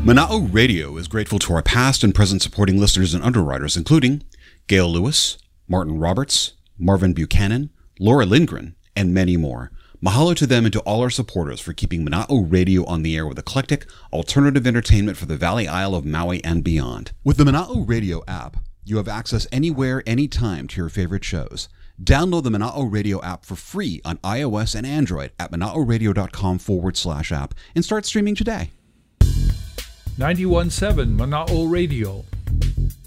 Mana'o Radio is grateful to our past and present supporting listeners and underwriters, including Gail Lewis, Martin Roberts, Marvin Buchanan, Laura Lindgren, and many more. Mahalo to them and to all our supporters for keeping Mana'o Radio on the air with eclectic, alternative entertainment for the Valley Isle of Maui and beyond. With the Mana'o Radio app, you have access anywhere, anytime to your favorite shows. Download the Mana'o Radio app for free on iOS and Android at mana'oradio.com/app and start streaming today. 91.7 Mana'o Radio,